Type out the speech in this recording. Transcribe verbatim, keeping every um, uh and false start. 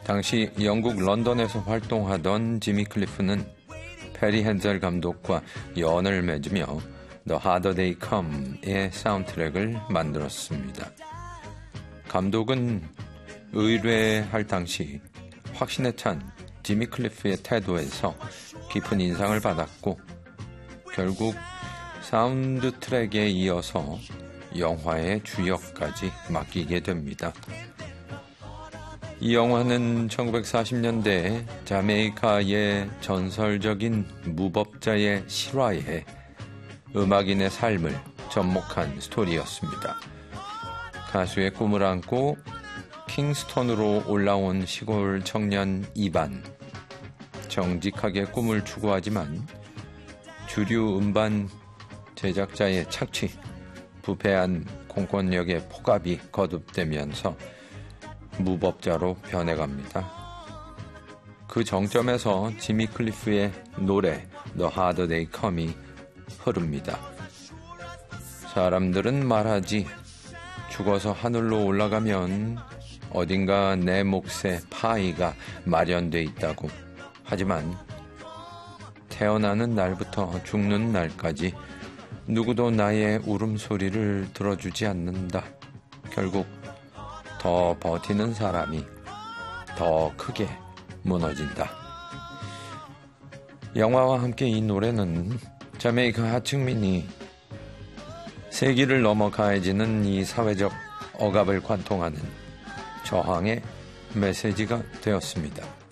당시 영국 런던에서 활동하던 지미 클리프는 페리 헨젤 감독과 연을 맺으며 The Harder They Come의 사운드트랙을 만들었습니다. 감독은 의뢰할 당시 확신에 찬 지미 클리프의 태도에서 깊은 인상을 받았고 결국 사운드 트랙에 이어서 영화의 주역까지 맡기게 됩니다. 이 영화는 천구백사십 년대 자메이카의 전설적인 무법자의 실화에 음악인의 삶을 접목한 스토리였습니다. 가수의 꿈을 안고 킹스톤으로 올라온 시골 청년 이반. 정직하게 꿈을 추구하지만 주류 음반 제작자의 착취, 부패한 공권력의 폭압이 거듭되면서 무법자로 변해갑니다. 그 정점에서 지미 클리프의 노래 The Harder They Come이 흐릅니다. 사람들은 말하지 죽어서 하늘로 올라가면 어딘가 내 몫의 파이가 마련돼 있다고. 하지만 태어나는 날부터 죽는 날까지 누구도 나의 울음소리를 들어주지 않는다. 결국 더 버티는 사람이 더 크게 무너진다. 영화와 함께 이 노래는 자메이카 하층민이 세기를 넘어 가해지는 이 사회적 억압을 관통하는 저항의 메시지가 되었습니다.